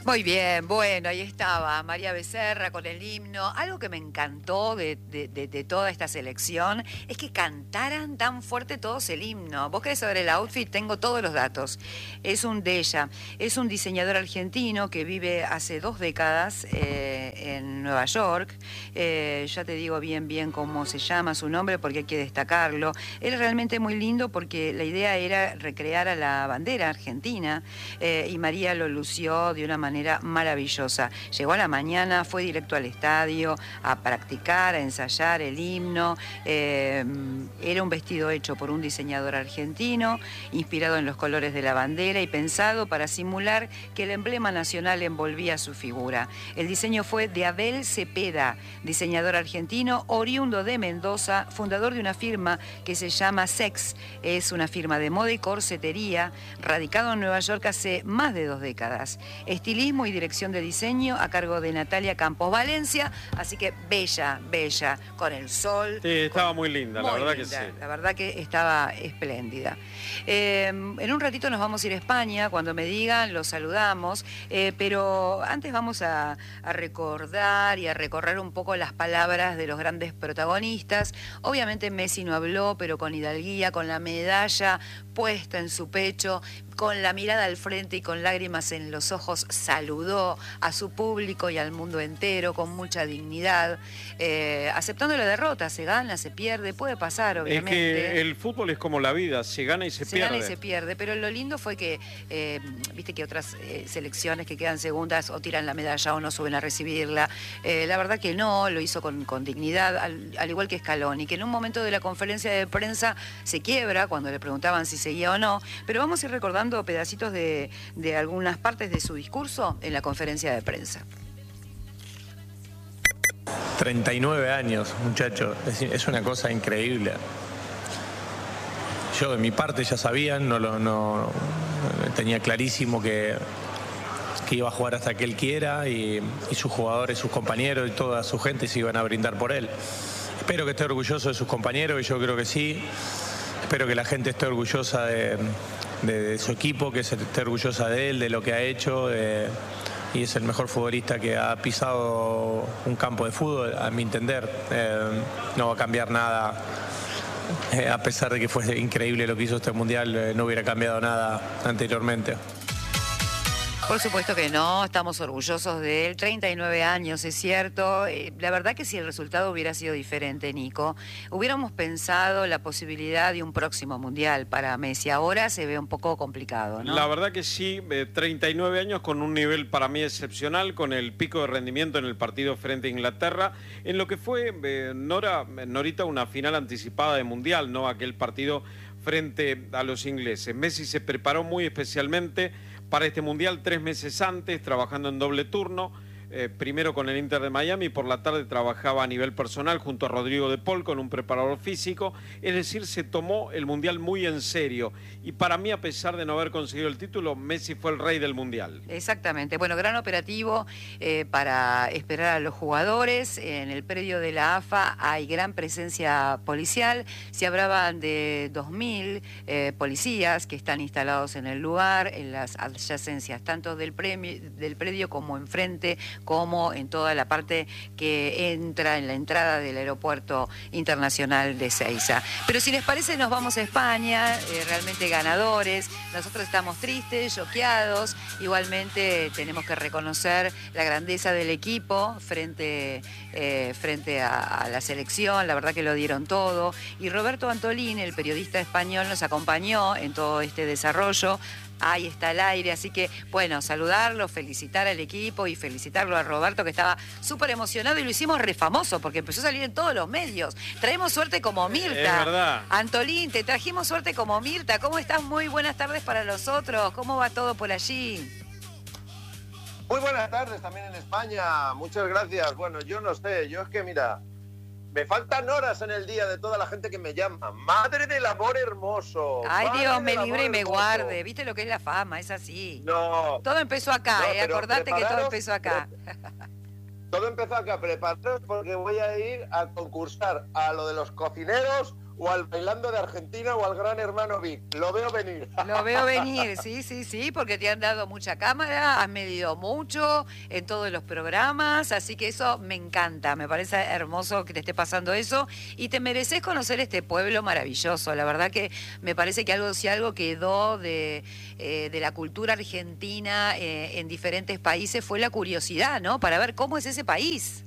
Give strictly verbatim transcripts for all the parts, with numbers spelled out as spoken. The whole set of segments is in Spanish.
Muy bien, bueno, ahí estaba María Becerra con el himno. Algo que me encantó de, de, de, de toda esta selección es que cantaran tan fuerte todos el himno. Vos querés saber el outfit, tengo todos los datos. Es un de ella, es un diseñador argentino que vive hace dos décadas eh, en Nueva York. Eh, ya te digo bien, bien cómo se llama su nombre porque hay que destacarlo. Él es realmente muy lindo porque la idea era recrear a la bandera argentina eh, y María lo lució de una manera manera maravillosa. Llegó a la mañana, fue directo al estadio a practicar, a ensayar el himno. Eh, era un vestido hecho por un diseñador argentino, inspirado en los colores de la bandera y pensado para simular que el emblema nacional envolvía su figura. El diseño fue de Abel Cepeda, diseñador argentino, oriundo de Mendoza, fundador de una firma que se llama Sex. Es una firma de moda y corsetería, radicado en Nueva York hace más de dos décadas. Estilista y dirección de diseño a cargo de Natalia Campos Valencia, así que bella, bella, con el sol. Sí, estaba con... muy linda, muy la verdad linda, que sí. La verdad que estaba espléndida. Eh, en un ratito nos vamos a ir a España, cuando me digan lo saludamos, eh, pero antes vamos a, a recordar y a recorrer un poco las palabras de los grandes protagonistas. Obviamente Messi no habló, pero con hidalguía, con la medalla puesta en su pecho, con la mirada al frente y con lágrimas en los ojos, saludó a su público y al mundo entero con mucha dignidad, eh, aceptando la derrota. Se gana, se pierde, puede pasar, obviamente. Es que el fútbol es como la vida, se gana y se, se pierde. Se gana y se pierde, pero lo lindo fue que, eh, viste que otras eh, selecciones que quedan segundas o tiran la medalla o no suben a recibirla. Eh, la verdad que no, lo hizo con, con dignidad, al, al igual que Scaloni, que en un momento de la conferencia de prensa se quiebra cuando le preguntaban si seguía o no, pero vamos a ir recordando pedacitos de, de algunas partes de su discurso en la conferencia de prensa. treinta y nueve años, muchachos, es, es una cosa increíble. Yo de mi parte ya sabían, no, lo, no tenía clarísimo que, que iba a jugar hasta que él quiera y, y sus jugadores, sus compañeros y toda su gente se iban a brindar por él. Espero que esté orgulloso de sus compañeros y yo creo que sí. Espero que la gente esté orgullosa de, de, de su equipo, que esté orgullosa de él, de lo que ha hecho. De, y es el mejor futbolista que ha pisado un campo de fútbol, a mi entender. Eh, no va a cambiar nada. Eh, a pesar de que fue increíble lo que hizo este mundial, eh, no hubiera cambiado nada anteriormente. Por supuesto que no, estamos orgullosos de él, treinta y nueve años, es cierto. Eh, la verdad que si el resultado hubiera sido diferente, Nico, hubiéramos pensado la posibilidad de un próximo mundial para Messi. Ahora se ve un poco complicado, ¿no? La verdad que sí, eh, treinta y nueve años con un nivel para mí excepcional, con el pico de rendimiento en el partido frente a Inglaterra, en lo que fue, eh, Nora, Norita, una final anticipada de mundial, ¿no? Aquel partido frente a los ingleses. Messi se preparó muy especialmente para este mundial tres meses antes, trabajando en doble turno, eh, primero con el Inter de Miami, por la tarde trabajaba a nivel personal junto a Rodrigo de Paul con un preparador físico, es decir, se tomó el mundial muy en serio y para mí, a pesar de no haber conseguido el título, Messi fue el rey del mundial. Exactamente, bueno, gran operativo eh, para esperar a los jugadores. En el predio de la A F A hay gran presencia policial, se hablaban de dos mil eh, policías que están instalados en el lugar, en las adyacencias, tanto del, premio, del predio como enfrente, como en toda la parte que entra en la entrada del aeropuerto internacional de Ezeiza. Pero si les parece, nos vamos a España, eh, realmente ganadores. Nosotros estamos tristes, choqueados. Igualmente tenemos que reconocer la grandeza del equipo frente, eh, frente a, a la selección. La verdad que lo dieron todo. Y Roberto Antolín, el periodista español, nos acompañó en todo este desarrollo. Ahí está el aire, así que, bueno, saludarlo, felicitar al equipo y felicitarlo a Roberto, que estaba súper emocionado y lo hicimos refamoso porque empezó a salir en todos los medios. Traemos suerte como Mirta. Es verdad. Antolín, te trajimos suerte como Mirta. ¿Cómo estás? Muy buenas tardes para nosotros. ¿Cómo va todo por allí? Muy buenas tardes también en España. Muchas gracias. Bueno, yo no sé, yo es que, mira, me faltan horas en el día de toda la gente que me llama. Madre del amor hermoso. Ay, Madre Dios, me del libre y amor me hermoso. guarde. ¿Viste lo que es la fama? Es así. No. Todo empezó acá, no, ¿eh? Acordate que todo empezó acá. Todo empezó acá. Prepararos porque voy a ir a concursar a lo de los cocineros o al Bailando de Argentina o al Gran Hermano Vic. Lo veo venir. Lo veo venir, sí, sí, sí, porque te han dado mucha cámara, has medido mucho en todos los programas, así que eso me encanta, me parece hermoso que te esté pasando eso y te mereces conocer este pueblo maravilloso. La verdad que me parece que algo, si algo quedó de, eh, de la cultura argentina eh, en diferentes países fue la curiosidad, ¿no? Para ver cómo es ese país.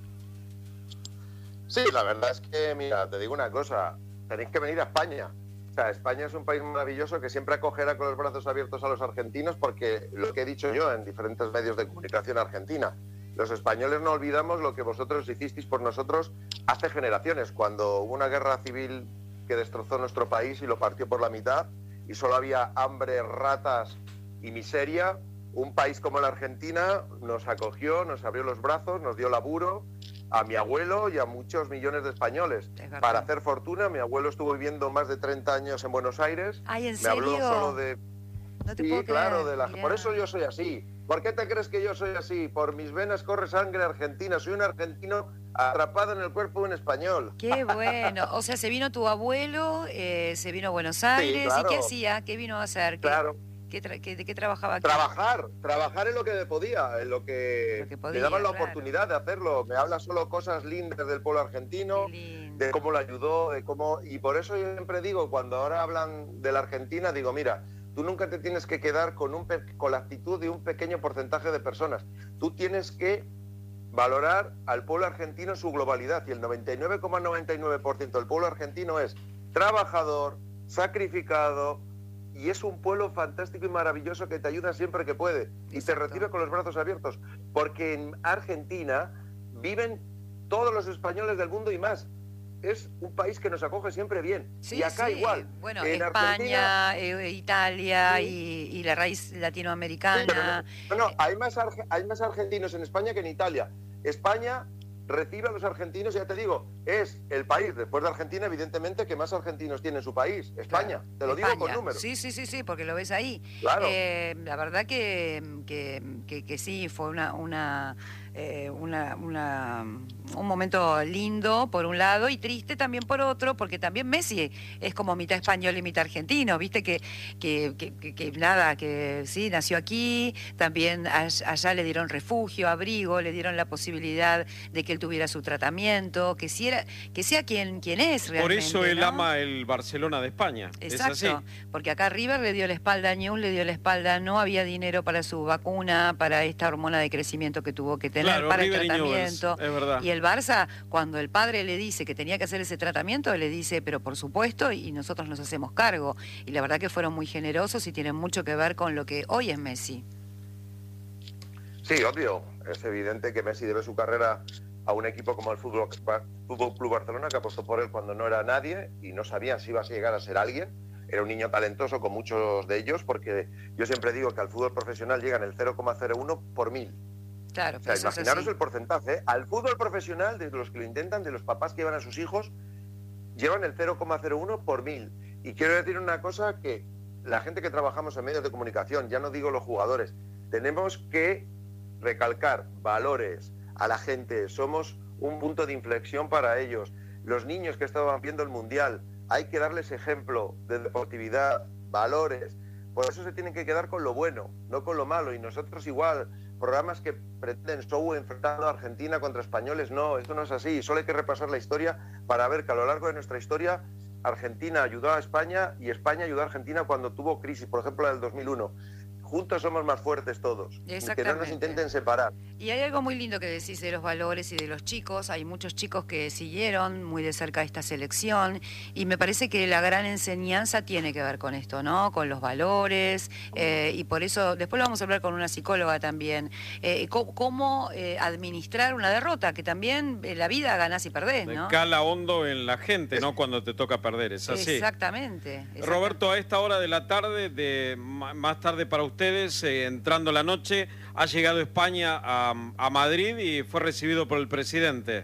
Sí, la verdad es que, mira, te digo una cosa, tenéis que venir a España. O sea, España es un país maravilloso que siempre acogerá con los brazos abiertos a los argentinos porque, lo que he dicho yo en diferentes medios de comunicación argentina, los españoles no olvidamos lo que vosotros hicisteis por nosotros hace generaciones, cuando hubo una guerra civil que destrozó nuestro país y lo partió por la mitad y solo había hambre, ratas y miseria. Un país como la Argentina nos acogió, nos abrió los brazos, nos dio laburo a mi abuelo y a muchos millones de españoles. Para hacer fortuna, mi abuelo estuvo viviendo más de treinta años en Buenos Aires. Ay, ¿en me serio? habló solo de... No te sí, puedo claro, creer, de la... mirá. por eso yo soy así. ¿Por qué te crees que yo soy así? Por mis venas corre sangre argentina. Soy un argentino atrapado en el cuerpo de un español. Qué bueno. O sea, se vino tu abuelo, eh, se vino a Buenos Aires. Sí, claro. ¿Y qué hacía? ¿Qué vino a hacer? ¿Qué, Claro. qué tra- qué- ¿De qué trabajaba aquí? Trabajar, trabajar en lo que podía, en lo que, Lo que podía, le daban la claro. oportunidad de hacerlo. Me habla solo cosas lindas del pueblo argentino, Qué lindo. de cómo lo ayudó, de cómo... Y por eso yo siempre digo, cuando ahora hablan de la Argentina, digo, mira, tú nunca te tienes que quedar con, un pe- con la actitud de un pequeño porcentaje de personas. Tú tienes que valorar al pueblo argentino en su globalidad. Y el noventa y nueve coma noventa y nueve por ciento del pueblo argentino es trabajador, sacrificado, y es un pueblo fantástico y maravilloso que te ayuda siempre que puede y Exacto. te recibe con los brazos abiertos. Porque en Argentina viven todos los españoles del mundo y más. Es un país que nos acoge siempre bien. Sí, y acá sí. igual. Bueno, En España, Argentina- eh, Italia Sí. y, y la raíz Sí, pero latinoamericana. no, no, no, hay más, arge- hay más argentinos en España que en Italia. España recibe a los argentinos, ya te digo, es el país, después de Argentina, evidentemente, que más argentinos tiene en su país, España. Claro, Te lo España. digo con números. Sí, sí, sí, sí, porque lo ves ahí. Claro. Eh, la verdad que, que, que- que sí, fue una, una, eh, una, una- un momento lindo por un lado y triste también por otro, porque también Messi es como mitad español y mitad argentino, viste que, que, que, que- que nada, que sí, nació aquí, también all- allá le dieron refugio, abrigo, le dieron la posibilidad de que él tuviera su tratamiento, que, si era, que sea quien, quien es realmente. Por eso él ¿no? ama el Barcelona de España. Exacto, Es así. porque acá River le dio la espalda a Newell's, le dio la espalda, no había dinero para su vacuna, para esta hormona de crecimiento que tuvo que tener, Claro, para River el y Newell's, tratamiento. es verdad. Y el Barça, cuando el padre le dice que tenía que hacer ese tratamiento, le dice, pero por supuesto, y nosotros nos hacemos cargo. Y la verdad que fueron muy generosos y tienen mucho que ver con lo que hoy es Messi. Sí, obvio. Es evidente que Messi debe su carrera a un equipo como el Fútbol, Fútbol Club Barcelona, que apostó por él cuando no era nadie y no sabían si iba a llegar a ser alguien. Era un niño talentoso con muchos de ellos, porque yo siempre digo que al fútbol profesional llegan el cero coma cero uno por mil. Claro, O sea, eso es imaginaros así. el porcentaje. ¿eh? Al fútbol profesional, de los que lo intentan, de los papás que llevan a sus hijos, llevan el cero coma cero uno por mil. Y quiero decir una cosa, que la gente que trabajamos en medios de comunicación, ya no digo los jugadores, tenemos que recalcar valores a la gente. Somos un punto de inflexión para ellos. Los niños que estaban viendo el Mundial, hay que darles ejemplo de deportividad, valores. Por eso se tienen que quedar con lo bueno, no con lo malo. Y nosotros igual, programas que pretenden show enfrentando a Argentina contra españoles, no, esto no es así. Solo hay que repasar la historia para ver que a lo largo de nuestra historia Argentina ayudó a España y España ayudó a Argentina cuando tuvo crisis, por ejemplo la del dos mil uno. Juntos somos más fuertes todos. Y que no nos Exactamente. intenten separar. Y hay algo muy lindo que decís de los valores y de los chicos. Hay muchos chicos que siguieron muy de cerca esta selección y me parece que la gran enseñanza tiene que ver con esto, ¿no? Con los valores eh, y por eso, después lo vamos a hablar con una psicóloga también, eh, cómo, cómo, eh, administrar una derrota, que también en la vida ganás y perdés, ¿no? Cala hondo en la gente, ¿no? Cuando te toca perder, es así. Exactamente, exactamente. Roberto, a esta hora de la tarde, de ma- más tarde para ustedes, eh, entrando la noche, ha llegado España a, a Madrid y fue recibido por el presidente.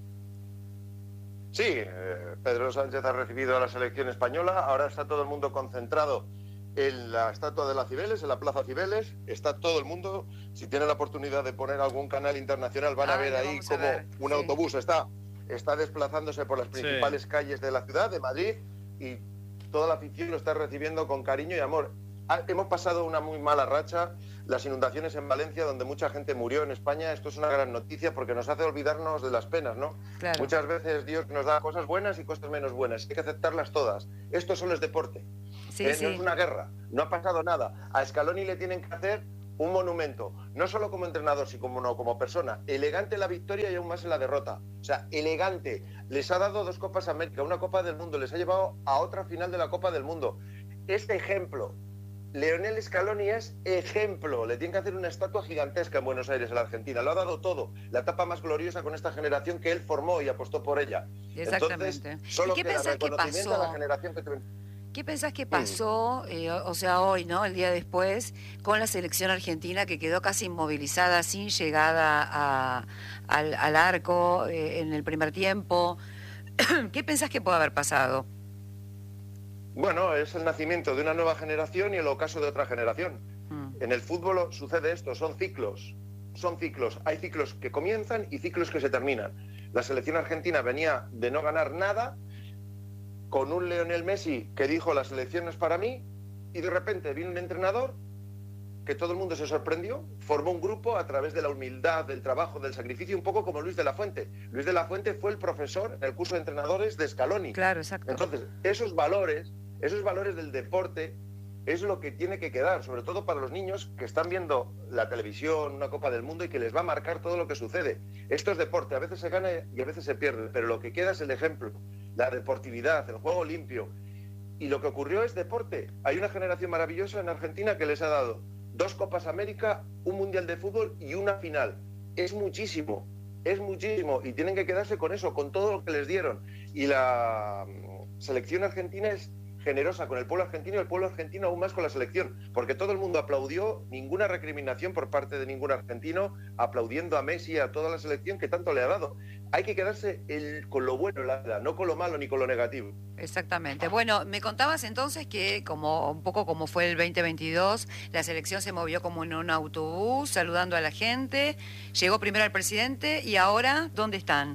Sí, eh, Pedro Sánchez ha recibido a la selección española. Ahora está todo el mundo concentrado en la estatua de la Cibeles, en la Plaza Cibeles. Está todo el mundo. Si tienen la oportunidad de poner algún canal internacional, van Ah, a ver lo ahí vamos a como ver, un sí. autobús está está desplazándose por las principales sí. calles de la ciudad, de Madrid, y toda la afición lo está recibiendo con cariño y amor. Hemos pasado una muy mala racha, las inundaciones en Valencia, donde mucha gente murió en España. Esto es una gran noticia porque nos hace olvidarnos de las penas, ¿no? Claro. Muchas veces Dios nos da cosas buenas y cosas menos buenas. Hay que aceptarlas todas. Esto solo es deporte. Sí, eh, sí. No es una guerra. No ha pasado nada. A Scaloni le tienen que hacer un monumento, no solo como entrenador, sino como, como persona. Elegante en la victoria y aún más en la derrota. O sea, elegante. Les ha dado dos Copas América, una Copa del Mundo. Les ha llevado a otra final de la Copa del Mundo. Este ejemplo... Lionel Scaloni es ejemplo, le tienen que hacer una estatua gigantesca en Buenos Aires, en la Argentina. Lo ha dado todo, la etapa más gloriosa con esta generación que él formó y apostó por ella. Exactamente. Entonces, solo ¿Y qué queda pensás que reconocimiento pasó? a la generación que... ¿Qué pensás que pasó, eh, o sea, hoy, ¿no? El día después, con la selección argentina que quedó casi inmovilizada, sin llegada a, al, al arco eh, en el primer tiempo? ¿Qué pensás que puede haber pasado? Bueno, es el nacimiento de una nueva generación y el ocaso de otra generación. Mm. En el fútbol sucede esto, son ciclos, son ciclos. Hay ciclos que comienzan y ciclos que se terminan. La selección argentina venía de no ganar nada, con un Lionel Messi que dijo la selección no es para mí, y de repente vino un entrenador que todo el mundo se sorprendió, formó un grupo a través de la humildad, del trabajo, del sacrificio, un poco como Luis de la Fuente. Luis de la Fuente fue el profesor en el curso de entrenadores de Scaloni. Claro, exacto. Entonces, esos valores... Esos valores del deporte es lo que tiene que quedar, sobre todo para los niños que están viendo la televisión, una Copa del Mundo y que les va a marcar todo lo que sucede. Esto es deporte, a veces se gana y a veces se pierde, pero lo que queda es el ejemplo, la deportividad, el juego limpio. Y lo que ocurrió es deporte. Hay una generación maravillosa en Argentina que les ha dado dos Copas América, un Mundial de Fútbol y una final. Es muchísimo, es muchísimo y tienen que quedarse con eso, con todo lo que les dieron. Y la selección argentina es generosa con el pueblo argentino y el pueblo argentino aún más con la selección, porque todo el mundo aplaudió, ninguna recriminación por parte de ningún argentino, aplaudiendo a Messi y a toda la selección que tanto le ha dado. Hay que quedarse el, con lo bueno, la, no con lo malo ni con lo negativo. Exactamente. Bueno, me contabas entonces que como un poco como fue el veinte veintidós, la selección se movió como en un autobús, saludando a la gente, llegó primero al presidente y ahora, ¿dónde están?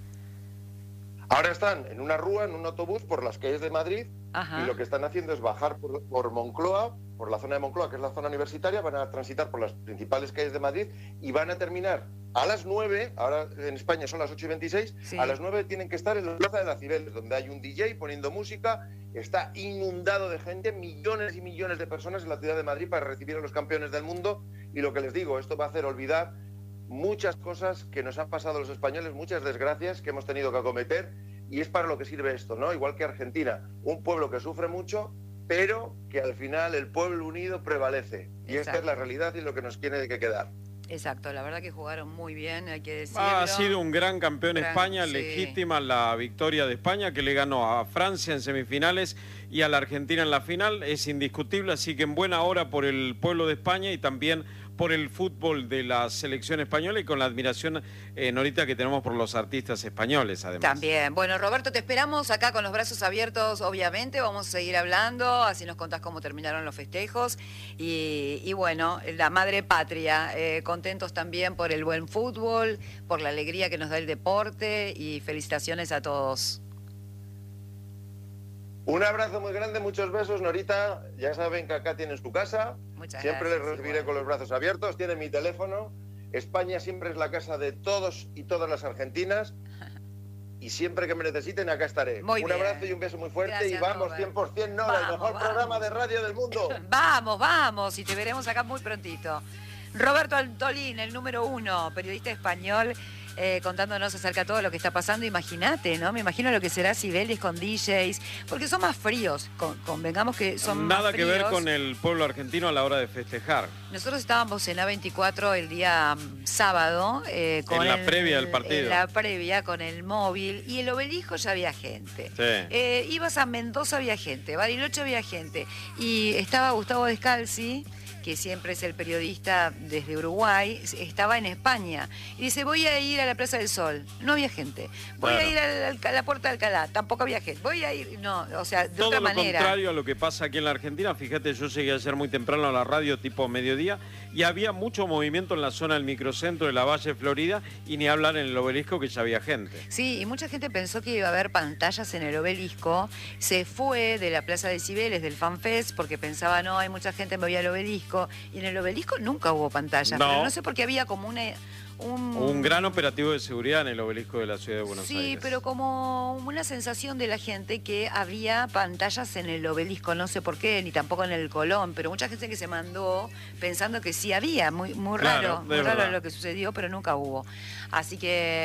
Ahora están en una rúa, en un autobús por las calles de Madrid. Ajá. Y lo que están haciendo es bajar por, por Moncloa, por la zona de Moncloa, que es la zona universitaria, van a transitar por las principales calles de Madrid y van a terminar a las nueve, ahora en España son las ocho y veintiséis, sí. A las nueve tienen que estar en la Plaza de las Cibeles, donde hay un D J poniendo música, está inundado de gente, millones y millones de personas en la ciudad de Madrid para recibir a los campeones del mundo, y lo que les digo, esto va a hacer olvidar muchas cosas que nos han pasado a los españoles, muchas desgracias que hemos tenido que acometer. Y es para lo que sirve esto, ¿no? Igual que Argentina, un pueblo que sufre mucho, pero que al final el pueblo unido prevalece. Y Exacto. Esta es la realidad y lo que nos tiene que quedar. Exacto, la verdad que jugaron muy bien, hay que decirlo. Ha sido un gran campeón gran, España, sí. legítima la victoria de España, que le ganó a Francia en semifinales y a la Argentina en la final. Es indiscutible, así que en buena hora por el pueblo de España y también por el fútbol de la selección española y con la admiración, eh, Norita, que tenemos por los artistas españoles, además. También. Bueno, Roberto, te esperamos acá con los brazos abiertos, obviamente. Vamos a seguir hablando, así nos contás cómo terminaron los festejos. Y, y bueno, la madre patria, eh, contentos también por el buen fútbol, por la alegría que nos da el deporte y felicitaciones a todos. Un abrazo muy grande, muchos besos, Norita. Ya saben que acá tienen su casa. Muchas siempre gracias, les recibiré igual. con los brazos abiertos. Tienen mi teléfono. España siempre es la casa de todos y todas las argentinas. Y siempre que me necesiten, acá estaré. Muy un bien. abrazo y un beso muy fuerte. Gracias, y vamos, Robert. cien por ciento Nora, Vamos, el mejor vamos. programa de radio del mundo. Vamos, vamos, y te veremos acá muy prontito. Roberto Antolín, el número uno, periodista español, eh, contándonos acerca de todo lo que está pasando. Imagínate, ¿no? Me imagino lo que será Cibeles con D Js, porque son más fríos, con, convengamos que son Nada más que fríos. ver con el pueblo argentino a la hora de festejar. Nosotros estábamos en A veinticuatro el día mm, sábado. Eh, con En la el- previa del partido. En la previa, con el móvil, y el Obelisco ya había gente. Sí. Eh, ibas a Mendoza, había gente, Bariloche había gente, y estaba Gustavo Descalzi, que siempre es el periodista desde Uruguay, estaba en España. Y dice, voy a ir a la Plaza del Sol. No había gente. Voy Claro. a ir a la, a la Puerta de Alcalá. Tampoco había gente. Voy a ir... No, o sea, de Todo otra lo manera. contrario a lo que pasa aquí en la Argentina. Fíjate, yo llegué ayer muy temprano a la radio, tipo mediodía, y había mucho movimiento en la zona del microcentro de la Valle Florida, y ni hablar en el Obelisco, que ya había gente. Sí, y mucha gente pensó que iba a haber pantallas en el Obelisco. Se fue de la Plaza de Cibeles, del FanFest, porque pensaba, no, hay mucha gente, me voy al Obelisco. Y en el Obelisco nunca hubo pantallas. No. Pero no sé por qué había como una... Un, Un gran operativo de seguridad en el Obelisco de la Ciudad de Buenos sí, Aires. pero como una sensación de la gente que había pantallas en el Obelisco, no sé por qué, ni tampoco en el Colón, pero mucha gente que se mandó pensando que sí había, muy, muy Claro, raro, de muy raro verdad. lo que sucedió, pero nunca hubo. Así que